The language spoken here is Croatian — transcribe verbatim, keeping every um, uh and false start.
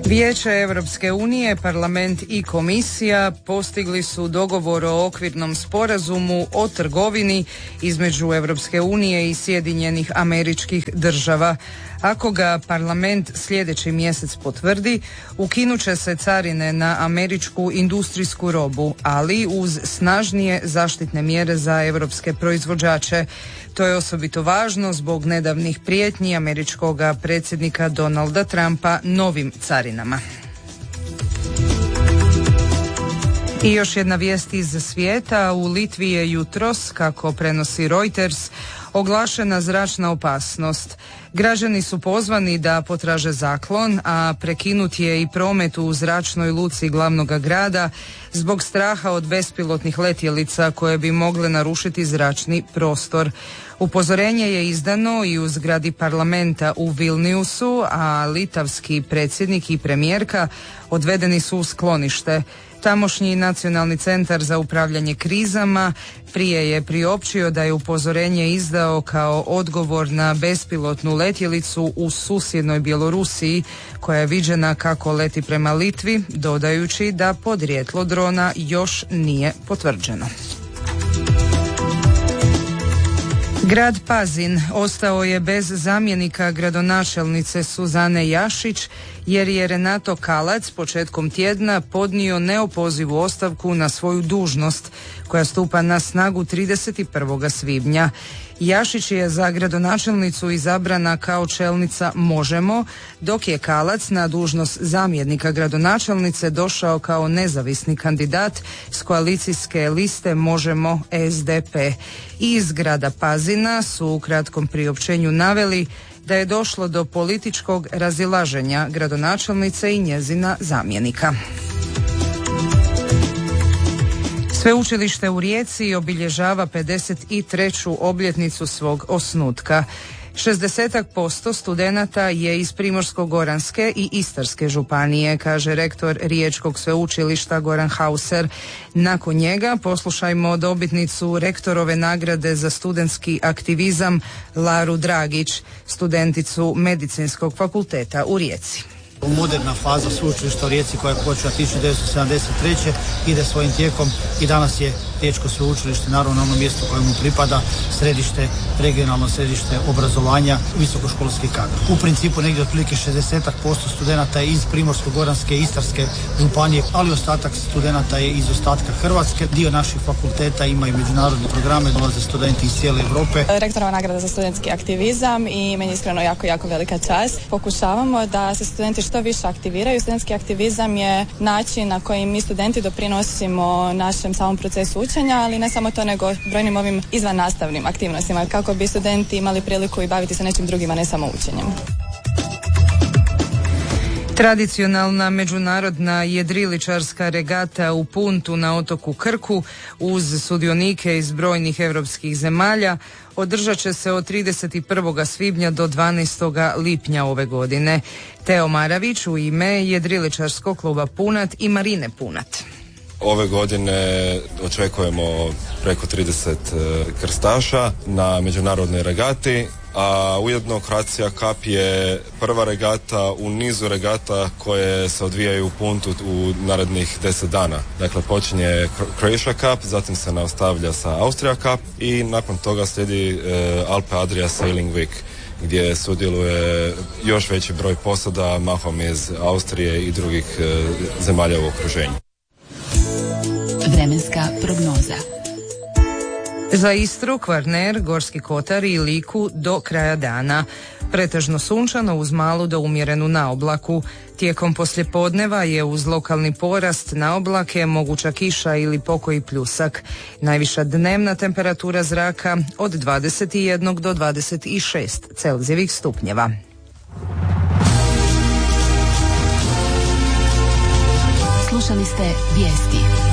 Vijeće Europske unije, parlament i komisija postigli su dogovor o okvirnom sporazumu o trgovini između Europske unije i Sjedinjenih Američkih Država. Ako ga parlament sljedeći mjesec potvrdi, ukinut će se carine na američku industrijsku robu, ali uz snažnije zaštitne mjere za europske proizvođače. To je osobito važno zbog nedavnih prijetnji američkog predsjednika Donalda Trumpa novim carinama. I još jedna vijest iz svijeta. U Litvi je jutros, kako prenosi Reuters, oglašena zračna opasnost. Građani su pozvani da potraže zaklon, a prekinut je i promet u zračnoj luci glavnog grada zbog straha od bespilotnih letjelica koje bi mogle narušiti zračni prostor. Upozorenje je izdano i u zgradi parlamenta u Vilniusu, a litavski predsjednik i premijerka odvedeni su u sklonište. Tamošnji nacionalni centar za upravljanje krizama prije je priopćio da je upozorenje izdao kao odgovor na bespilotnu letjelicu u susjednoj Bjelorusiji koja je viđena kako leti prema Litvi, dodajući da podrijetlo drona još nije potvrđeno. Grad Pazin ostao je bez zamjenika gradonačelnice Suzane Jašić jer je Renato Kalac početkom tjedna podnio neopozivu ostavku na svoju dužnost koja stupa na snagu trideset prvog svibnja. Jašić je za gradonačelnicu izabrana kao čelnica Možemo, dok je Kalac na dužnost zamjenika gradonačelnice došao kao nezavisni kandidat s koalicijske liste Možemo S D P. Iz grada Pazina su u kratkom priopćenju naveli da je došlo do političkog razilaženja gradonačelnice i njezina zamjenika. Sveučilište u Rijeci obilježava pedeset treću obljetnicu svog osnutka. šezdeset posto studenata je iz Primorsko-goranske i Istarske županije, kaže rektor Riječkog sveučilišta Goran Hauser. Nakon njega poslušajmo dobitnicu rektorove nagrade za studentski aktivizam Laru Dragić, studenticu Medicinskog fakulteta u Rijeci. Moderna faza sveučilišta u Rijeci koja je počela tisuću devetsto sedamdeset treće ide svojim tijekom i danas je Riječko sveučilište naravno na onom mjestu koje mu pripada, središte, regionalno središte obrazovanja visokoškolskih kadra. U principu negdje otprilike šezdeset posto studenata je iz Primorsko-goranske i Istarske županije, ali ostatak studenata je iz ostatka Hrvatske. Dio naših fakulteta imaju međunarodne programe, dolaze studenti iz cijele Europe. Rektorova nagrada za studentski aktivizam i meni iskreno jako, jako velika čast. Pokušavamo da se studenti što više aktiviraju. Studentski aktivizam je način na koji mi studenti doprinosimo našem samom procesu učenja, ali ne samo to nego brojnim ovim izvan nastavnim aktivnostima kako bi studenti imali priliku i baviti se nečim drugim, a ne samo učenjem. Tradicionalna međunarodna jedriličarska regata u Puntu na otoku Krku uz sudionike iz brojnih europskih zemalja održat će se od trideset prvog svibnja do dvanaestog lipnja ove godine. Teo Maravić u ime jedriličarskog kluba Punat i Marine Punat. Ove godine očekujemo preko trideset krstaša na međunarodnoj regati, a ujedno Croatia Cup je prva regata u nizu regata koje se odvijaju u Puntu u narednih deset dana. Dakle, počinje Croatia Cup, zatim se nastavlja sa Austria Cup i nakon toga slijedi e, Alpe Adria Sailing Week, gdje sudjeluje još veći broj posada, mahom iz Austrije i drugih e, zemalja u okruženju. Vremenska prognoza. Za Istru, Kvarner, Gorski kotar i Liku do kraja dana. Pretežno sunčano uz malu do umjerenu naoblaku. Tijekom poslijepodneva je uz lokalni porast na oblake moguća kiša ili pokoji pljusak. Najviša dnevna temperatura zraka od dvadeset jedan do dvadeset šest Celzijevih stupnjeva. Slušali ste vijesti.